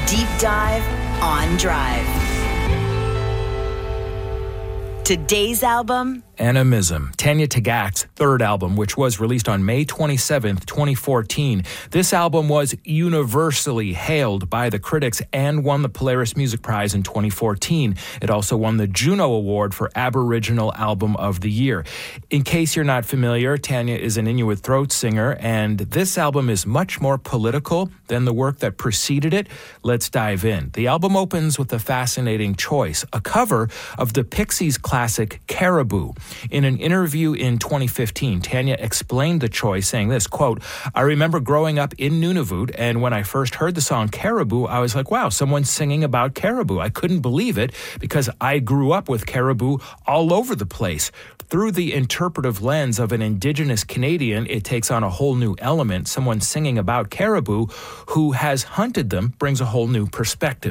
Deep Dive on Drive. Today's album, Animism, Tanya Tagaq's third album, which was released on May 27th, 2014. This album was universally hailed by the critics and won the Polaris Music Prize in 2014. It also won the Juno Award for Aboriginal Album of the Year. In case you're not familiar, Tanya is an Inuit throat singer, and this album is much more political than the work that preceded it. Let's dive in. The album opens with a fascinating choice, a cover of the Pixies classic Caribou. In an interview in 2015, Tanya explained the choice, saying this, quote, "I remember growing up in Nunavut, and when I first heard the song Caribou, I was like, wow, someone's singing about caribou. I couldn't believe it because I grew up with caribou all over the place. Through the interpretive lens of an Indigenous Canadian, it takes on a whole new element. Someone singing about caribou who has hunted them brings a whole new perspective."